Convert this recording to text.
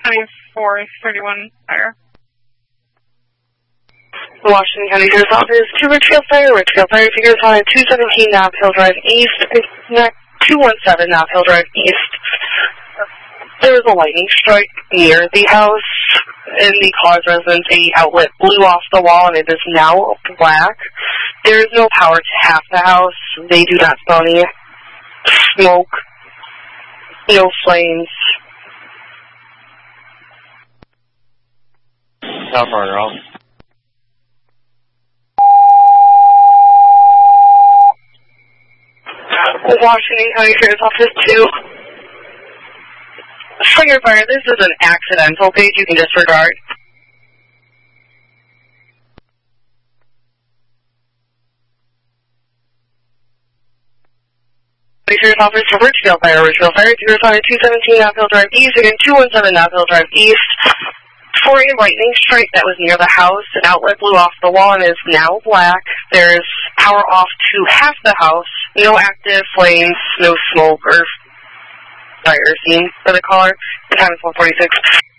2431 fire. Washington County Sheriff's Office to Richfield Fire. Richfield Fire figures on 217 Knob Hill Drive East, 217 Knob Hill Drive East. There was a lightning strike near the house. In the cause residence, a outlet blew off the wall and it is now black. There is no power to half the house. They do not smell any smoke, no flames. South Barter, all. Washington County Sheriff's Office 2. Springer Fire, this is an accidental page you can disregard. Sheriff's Office for Richfield Fire. Richfield Fire, figures on 217 Knob Hill Drive East, again 217 Knob Hill Drive East. For a lightning strike that was near the house, an outlet blew off the wall and is now black. There is power off to half the house. No active flames, no smoke or fire scene for the caller. The time is 1:46.